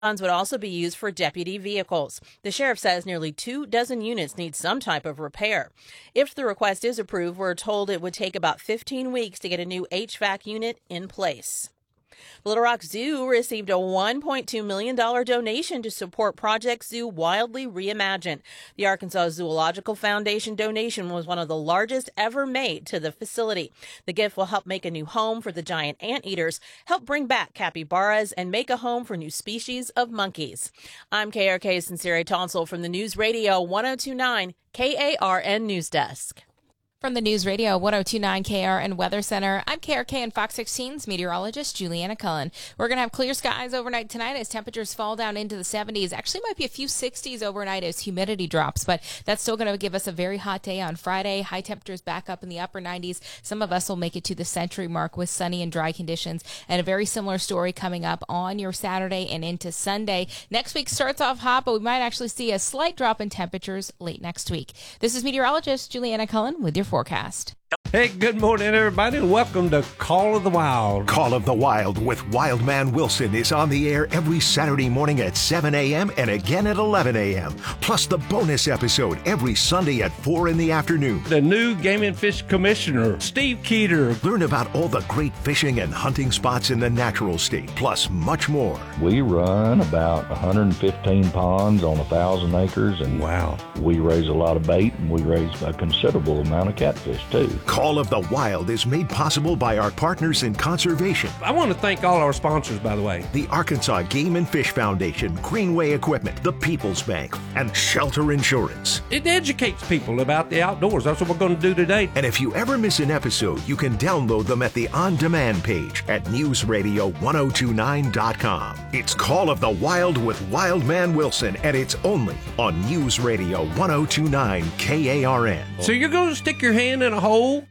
Funds would also be used for deputy vehicles. The sheriff says nearly 24 units need some type of repair. If the request is approved, we're told it would take about 15 weeks to get a new HVAC unit in place. Little Rock Zoo received a $1.2 million donation to support Project Zoo Wildly Reimagined. The Arkansas Zoological Foundation donation was one of the largest ever made to the facility. The gift will help make a new home for the giant anteaters, help bring back capybaras, and make a home for new species of monkeys. I'm KRK's Sincere Tonsel from the News Radio 1029 KARN News Desk. From the News Radio 1029 KRN Weather Center, I'm KRK and Fox 16's meteorologist Juliana Cullen. We're going to have clear skies overnight tonight as temperatures fall down into the 70s. Actually, might be a few 60s overnight as humidity drops, but that's still going to give us a very hot day on Friday. High temperatures back up in the upper 90s. Some of us will make it to the century mark with sunny and dry conditions, and a very similar story coming up on your Saturday and into Sunday. Next week starts off hot, but we might actually see a slight drop in temperatures late next week. This is meteorologist Juliana Cullen with your forecast. Hey, good morning, everybody, and welcome to Call of the Wild. Call of the Wild with Wildman Wilson is on the air every Saturday morning at 7 a.m. and again at 11 a.m. Plus the bonus episode every Sunday at 4 in the afternoon. The new Game and Fish Commissioner, Steve Keeter. Learn about all the great fishing and hunting spots in the natural state, plus much more. We run about 115 ponds on 1,000 acres, and wow, we raise a lot of bait, and we raise a considerable amount of catfish, too. Call of the Wild is made possible by our partners in conservation. I want to thank all our sponsors, by the way. The Arkansas Game and Fish Foundation, Greenway Equipment, the People's Bank, and Shelter Insurance. It educates people about the outdoors. That's what we're going to do today. And if you ever miss an episode, you can download them at the on-demand page at newsradio1029.com. It's Call of the Wild with Wildman Wilson, and it's only on News Radio 1029 KARN. So you're going to stick your hand in a hole